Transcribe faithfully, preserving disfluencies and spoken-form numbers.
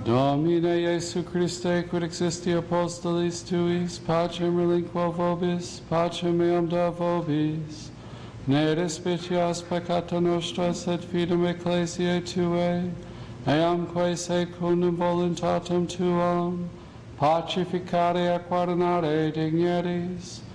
Domine Iesu Christe, quid existi apostolis tuis, pacem relinquo vobis, pacem meam da vobis. Ne despicias peccata nostra, sed fidem ecclesiae tuae, eamque secundum voluntatem tuam, pacificare et guardare dignities,